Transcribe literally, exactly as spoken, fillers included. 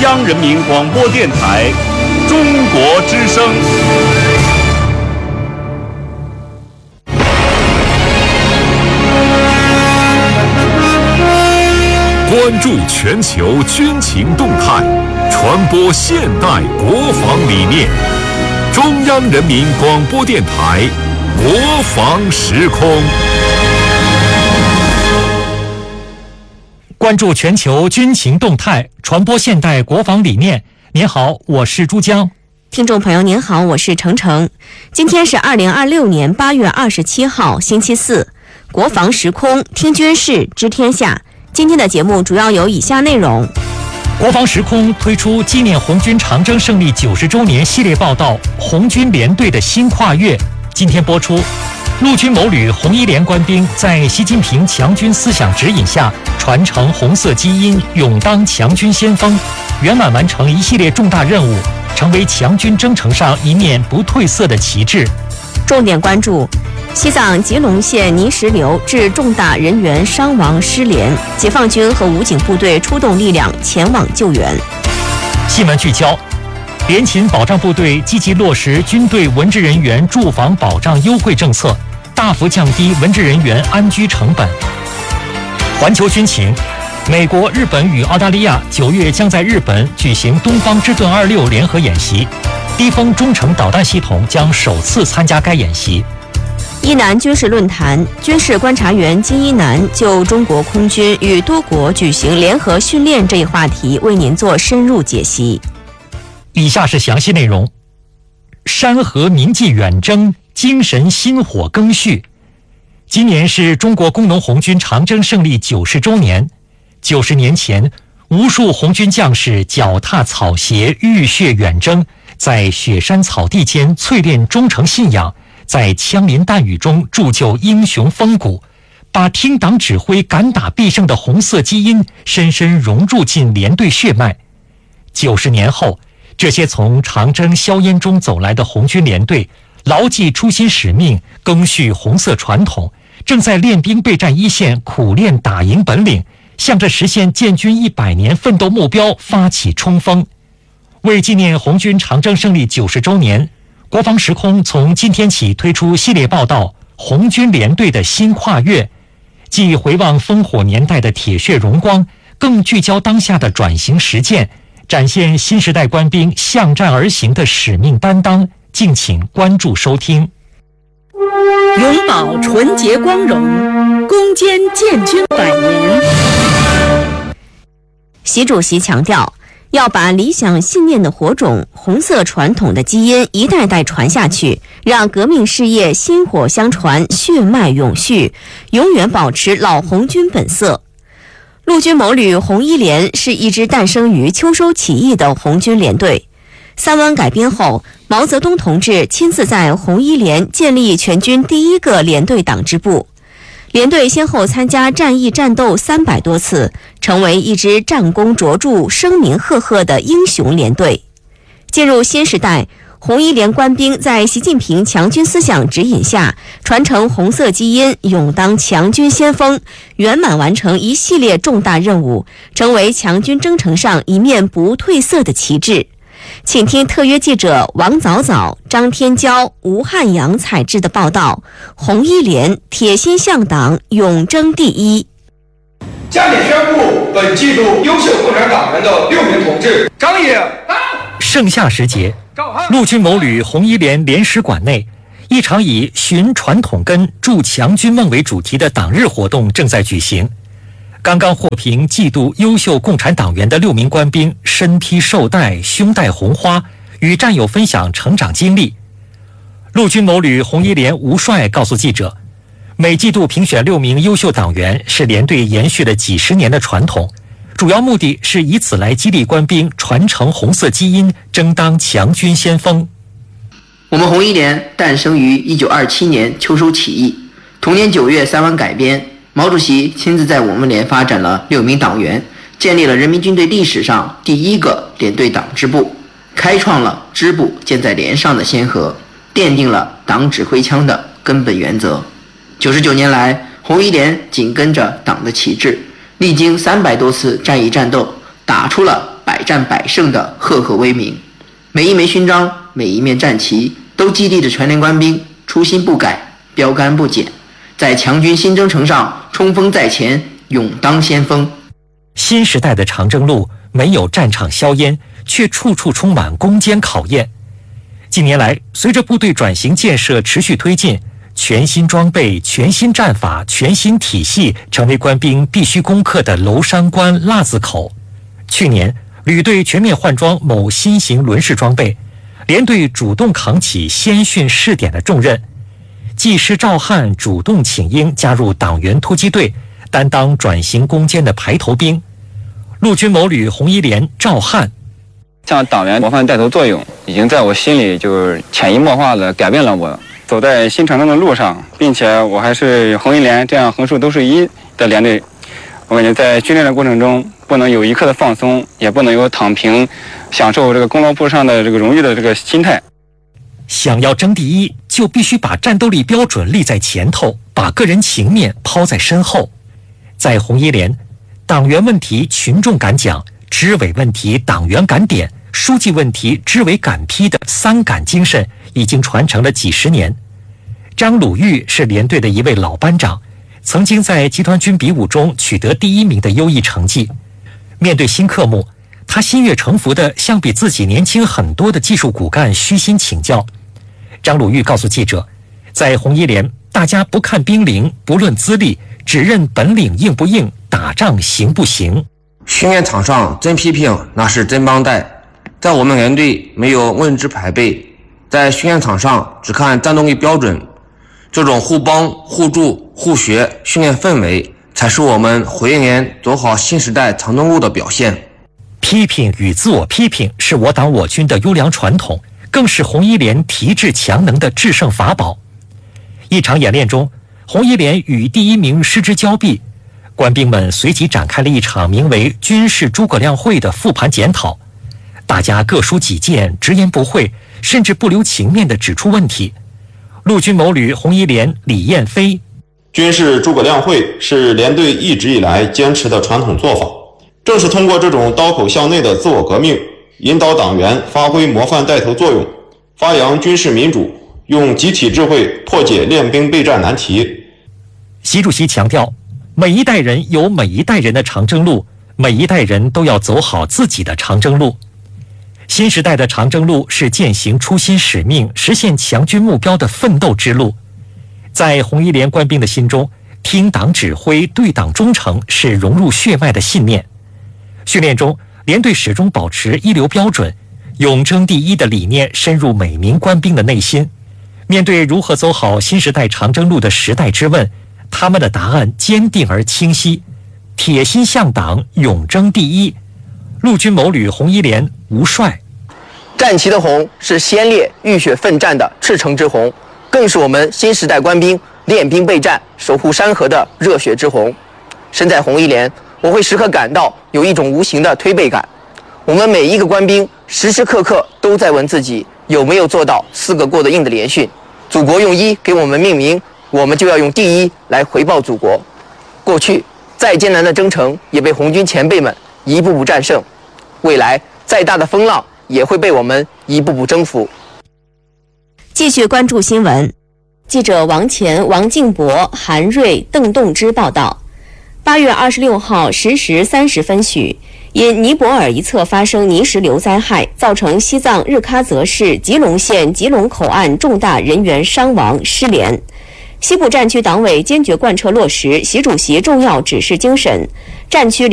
央人民广播电台中国之声。 关注全球军情动态，传播现代国防理念。中央人民广播电台国防时空。 关注全球军情动态，传播现代国防理念。您好，我是珠江。 听众朋友您好，我是程程。今天是二零二六年八月二十七号，星期四。国防时空，听军事，知天下。今天的节目主要有以下内容： 国防时空推出纪念红军长征胜利九十周年系列报道《红军联队的新跨越》，今天播出。陆军某旅红一连官兵在习近平强军思想指引下，传承红色基因，勇当强军先锋，圆满完成一系列重大任务，成为强军征程上一面不褪色的旗帜。 重点关注：西藏吉隆县泥石流致重大人员伤亡失联，解放军和武警部队出动力量前往救援。 新闻聚焦：联勤保障部队积极落实军队文职人员住房保障优惠政策，大幅降低文职人员安居成本。环球军情：美国、日本与澳大利亚九月将在日本举行东方之盾二六联合演习，低风中程导弹系统将首次参加该演习。 一南军事论坛，军事观察员金一南就中国空军与多国举行联合训练这一话题为您做深入解析。 以下是详细内容：山河铭记远征，精神薪火更续。今年是中国工农红军长征胜利九十周年。九十年前，无数红军将士脚踏草鞋，浴血远征，在雪山草地间淬炼忠诚信仰，在枪林弹雨中铸就英雄风骨，把听党指挥、敢打必胜的红色基因深深融入进连队血脉。九十年后，这些从长征硝烟中走来的红军连队，牢记初心使命，赓续红色传统，正在练兵备战一线，苦练打赢本领，向着实现建军一百年奋斗目标发起冲锋。为纪念红军长征胜利九十周年，国防时空从今天起推出系列报道《红军联队的新跨越》，既回望烽火年代的铁血荣光，更聚焦当下的转型实践，展现新时代官兵向战而行的使命担当。敬请关注收听。 永葆纯洁光荣，攻坚建军百年。 习主席强调，要把理想信念的火种、红色传统的基因一代代传下去，让革命事业薪火相传，血脉永续，永远保持老红军本色。陆军某旅红一连是一支诞生于秋收起义的红军连队。三湾改编后，毛泽东同志亲自在红一连建立全军第一个连队党支部。连队先后参加战役战斗三百多次，成为一支战功卓著、声名赫赫的英雄连队。进入新时代，红一连官兵在习近平强军思想指引下，传承红色基因，勇当强军先锋，圆满完成一系列重大任务，成为强军征程上一面不褪色的旗帜。请听特约记者王早早、张天骄、吴汉阳采制的报道：红一连铁心向党，永争第一。 加冕宣布本季度优秀共产党员的六名同志：张野到。 盛夏时节，陆军某旅红一连连史馆内，一场以寻传统根、筑强军梦为主题的党日活动正在举行。刚刚获评季度优秀共产党员的六名官兵身披绶带，胸戴红花，与战友分享成长经历。陆军某旅红一连吴帅告诉记者，每季度评选六名优秀党员是连队延续了几十年的传统，主要目的是以此来激励官兵传承红色基因，争当强军先锋。 我们红一连诞生于一九二七年秋收起义，同年九月三湾改编，毛主席亲自在我们连发展了六名党员，建立了人民军队历史上第一个连队党支部，开创了支部建在连上的先河，奠定了党指挥枪的根本原则。九十九年来，红一连紧跟着党的旗帜，历经三百多次战役战斗，打出了百百战百胜的赫赫威名。每一枚勋章，每一面战旗，都激励着全连官兵初心不改，标杆不减，在强军新征程上冲锋在前，勇当先锋。 新时代的长征路没有战场硝烟，却处处充满攻坚考验。近年来，随着部队转型建设持续推进，全新装备、全新战法、全新体系成为官兵必须攻克的娄山关腊子口。去年，旅队全面换装某新型轮式装备，连队主动扛起先训试点的重任。技师赵汉主动请缨加入党员突击队，担当转型攻坚的排头兵。陆军某旅红一连赵汉， 像党员模范带头作用，已经在我心里就是潜移默化地改变了我走在新长征的路上，并且我还是红一连这样横竖都是一的连队。我感觉在训练的过程中，不能有一刻的放松，也不能有躺平，享受这个功劳簿上的这个荣誉的这个心态。 想要争第一，就必须把战斗力标准立在前头，把个人情面抛在身后。在红一连，党员问题群众敢讲，支委问题党员敢点，书记问题支委敢批的三敢精神已经传承了几十年。张鲁豫是连队的一位老班长，曾经在集团军比武中取得第一名的优异成绩。面对新科目，他心悦诚服地向比自己年轻很多的技术骨干虚心请教。张鲁豫告诉记者，在红一连，大家不看兵龄，不论资历，只认本领硬不硬，打仗行不行。 训练场上真批评那是真帮带，在我们连队没有问职排辈，在训练场上只看战斗力标准，这种互帮互助互学训练氛围，才是我们红一连走好新时代长征路的表现。 批评与自我批评是我党我军的优良传统，更是红一连提质强能的制胜法宝。一场演练中，红一连与第一名失之交臂，官兵们随即展开了一场名为“军事诸葛亮会”的复盘检讨。大家各抒己见，直言不讳，甚至不留情面地指出问题。陆军某旅红一连李彦飞， 军事诸葛亮会是连队一直以来坚持的传统做法，正是通过这种刀口向内的自我革命，引导党员发挥模范带头作用，发扬军事民主，用集体智慧破解练兵备战难题。 习主席强调，每一代人有每一代人的长征路，每一代人都要走好自己的长征路。新时代的长征路是践行初心使命、实现强军目标的奋斗之路。在红一连官兵的心中，听党指挥、对党忠诚是融入血脉的信念。训练中，连队始终保持一流标准，勇争第一的理念深入每名官兵的内心。面对如何走好新时代长征路的时代之问，他们的答案坚定而清晰：铁心向党，勇争第一。陆军某旅红一连吴帅， 战旗的红是先烈浴血奋战的赤诚之红，更是我们新时代官兵练兵备战、守护山河的热血之红。身在红一连，我会时刻感到有一种无形的推背感。我们每一个官兵时时刻刻都在问自己有没有做到四个过得硬的连训。祖国用一给我们命名，我们就要用第一来回报祖国。过去再艰难的征程也被红军前辈们一步步战胜，未来再大的风浪也会被我们一步步征服。 继续关注新闻，记者王乾、王静博、韩瑞、邓栋之报道。八月二十六号十时三十分许，因尼泊尔一侧发生泥石流灾害，造成西藏日喀则市吉隆县吉隆口岸重大人员伤亡失联。西部战区党委坚决贯彻落实习主席重要指示精神，战区